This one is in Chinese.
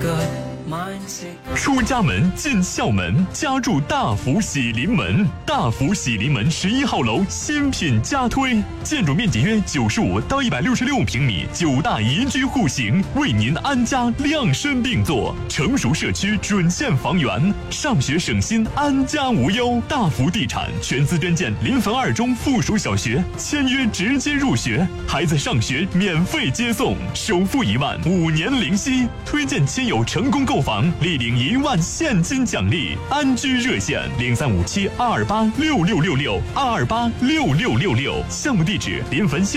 出家门进校门，家住大福喜临门。大福喜临门11号楼新品加推，建筑面积约95到166平米，9大宜居户型，为您安家量身定做。成熟社区准现房源，上学省心，安家无忧。大福地产全资捐建临汾2中附属小学，签约直接入学，孩子上学免费接送，首付1万，5年零息。推荐亲友成功购房，立领1万现金奖励。安居热线035722866666，22866666。项目地址临汾县